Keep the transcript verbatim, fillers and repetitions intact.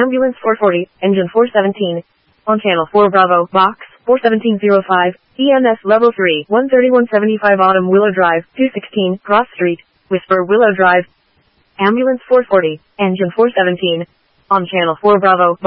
Ambulance four forty, engine four seventeen. On channel four Bravo, box four seventeen oh five, E M S level three, one thirty-one seventy-five Autumn Willow Drive, two sixteen, Cross Street, Whisper Willow Drive. Ambulance four forty, engine four seventeen. On channel four Bravo,